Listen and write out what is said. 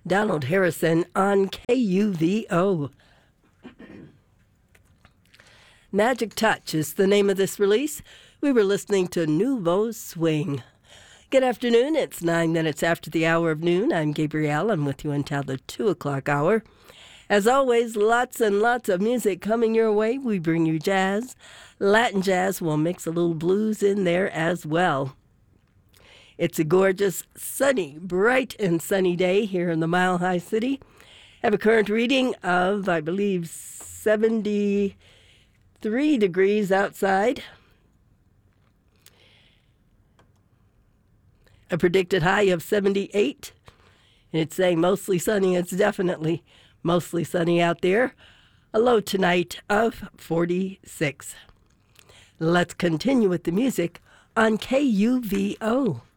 Donald Harrison on KUVO. Magic Touch is the name of this release. We were listening to Nouveau Swing. Good afternoon. It's 9 minutes after the hour of noon. I'm Gabrielle. I'm with you until the 2 o'clock hour. As always, lots and lots of music coming your way. We bring you jazz. Latin jazz will mix a little blues in there as well. It's a gorgeous, sunny, bright and sunny day here in the Mile High City. Have a current reading of, I believe, 73 degrees outside. A predicted high of 78. And it's saying mostly sunny. It's definitely mostly sunny out there. A low tonight of 46. Let's continue with the music on KUVO.